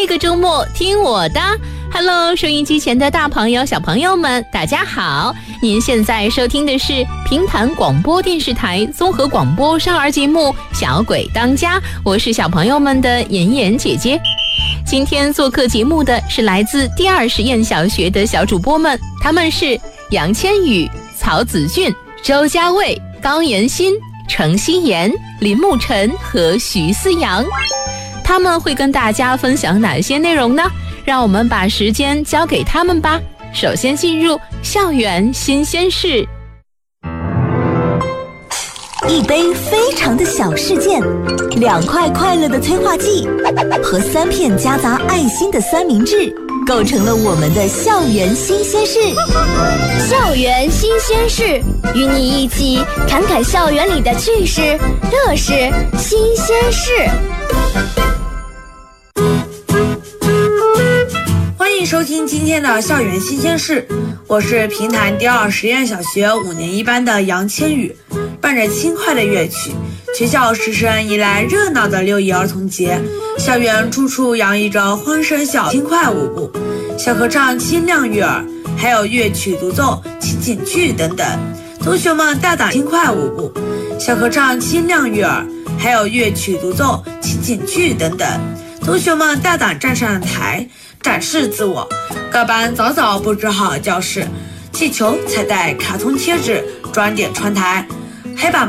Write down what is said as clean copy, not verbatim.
个周末听我的。Hello， 收音机前的大朋友小朋友们，大家好！您现在收听的是平潭广播电视台综合广播少儿节目《小鬼当家》，我是小朋友们的妍妍姐姐。今天做客节目的是来自第二实验小学的小主播们，他们是杨千羽、曹子俊、周家卫、高妍欣、程希妍、林沐晨和徐思阳。他们会跟大家分享哪些内容呢？让我们把时间交给他们吧。首先进入校园新鲜事。 一杯非常的小事件，2块快乐的催化剂和3片夹杂爱心的三明治，构成了我们的校园新鲜事。 校园新鲜事，与你一起侃侃校园里的趣事、乐事、新鲜事。 欢迎收听今天的校园新鲜事，我是平潭第二实验小学5年1班的杨千羽。伴着轻快的乐曲，学校师生迎来热闹的6一儿童节，校园处处洋溢着欢声笑、轻快舞步，小合唱清亮悦耳，还有乐曲独奏、情景剧等等。同学们大胆轻快舞步，小合唱清亮悦耳，还有乐曲独奏、情景剧等等。同学们大胆站上台，展示自我。各班早早布置好教室，气球、彩带、卡通贴纸装点窗台，黑板